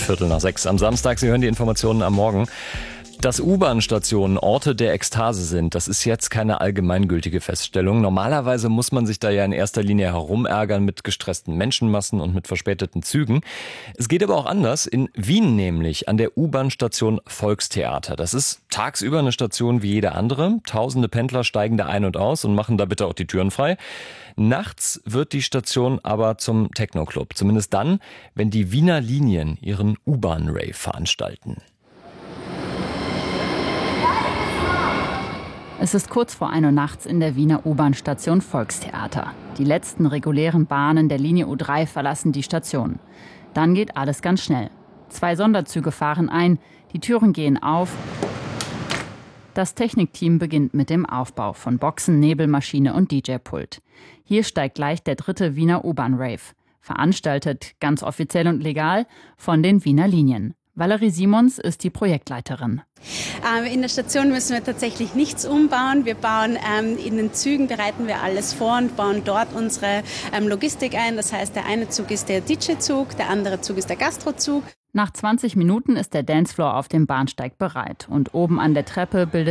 5:15 am Samstag. Sie hören die Informationen am Morgen. Dass U-Bahn-Stationen Orte der Ekstase sind, das ist jetzt keine allgemeingültige Feststellung. Normalerweise muss man sich da ja in erster Linie herumärgern mit gestressten Menschenmassen und mit verspäteten Zügen. Es geht aber auch anders. In Wien nämlich, an der U-Bahn-Station Volkstheater. Das ist tagsüber eine Station wie jede andere. Tausende Pendler steigen da ein und aus und machen da bitte auch die Türen frei. Nachts wird die Station aber zum Techno-Club. Zumindest dann, wenn die Wiener Linien ihren U-Bahn-Rave veranstalten. Es ist kurz vor 1 Uhr nachts in der Wiener U-Bahn-Station Volkstheater. Die letzten regulären Bahnen der Linie U3 verlassen die Station. Dann geht alles ganz schnell. 2 Sonderzüge fahren ein, die Türen gehen auf. Das Technikteam beginnt mit dem Aufbau von Boxen, Nebelmaschine und DJ-Pult. Hier steigt gleich der 3. Wiener U-Bahn-Rave. Veranstaltet, ganz offiziell und legal, von den Wiener Linien. Valerie Simons ist die Projektleiterin. In der Station müssen wir tatsächlich nichts umbauen. Wir bauen in den Zügen, bereiten wir alles vor und bauen dort unsere Logistik ein. Das heißt, der eine Zug ist der DJ-Zug, der andere Zug ist der Gastrozug. Nach 20 Minuten ist der Dancefloor auf dem Bahnsteig bereit und oben an der Treppe bildet